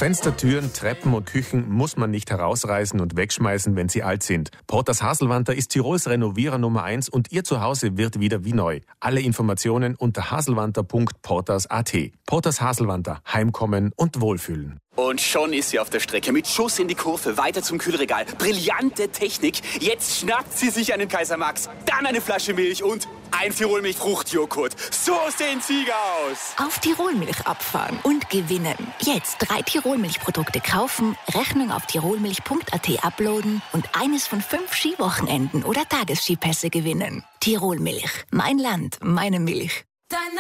Fenster, Türen, Treppen und Küchen muss man nicht herausreißen und wegschmeißen, wenn sie alt sind. Porters Haselwanter ist Tirols Renovierer Nummer 1 und Ihr Zuhause wird wieder wie neu. Alle Informationen unter haselwanter.porters.at. Porters Haselwanter. Heimkommen und Wohlfühlen. Und schon ist sie auf der Strecke. Mit Schuss in die Kurve, weiter zum Kühlregal. Brillante Technik. Jetzt schnappt sie sich einen Kaiser Max, dann eine Flasche Milch und ein Tirolmilch-Fruchtjoghurt. So sehen Sieger aus. Auf Tirolmilch abfahren und gewinnen. Jetzt 3 Tirolmilch-Produkte kaufen, Rechnung auf tirolmilch.at uploaden und eines von 5 Skiwochenenden oder Tagesskipässe gewinnen. Tirolmilch. Mein Land, meine Milch.